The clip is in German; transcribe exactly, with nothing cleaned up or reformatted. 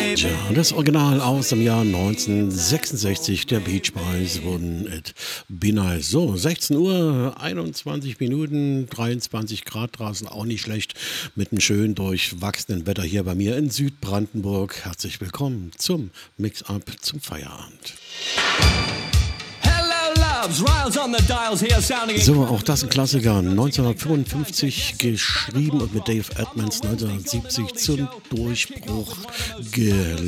Tja, das Original aus dem Jahr neunzehnhundertsechsundsechzig, der Beach Boys wurden It Be Nice. So, sechzehn Uhr, einundzwanzig Minuten, dreiundzwanzig Grad draußen, auch nicht schlecht, mit einem schön durchwachsenen Wetter hier bei mir in Südbrandenburg. Herzlich willkommen zum Mix-Up zum Feierabend. So, auch das ein Klassiker, neunzehnhundertfünfundfünfzig geschrieben und mit Dave Edmunds neunzehnhundertsiebzig zum Durchbruch gelangt.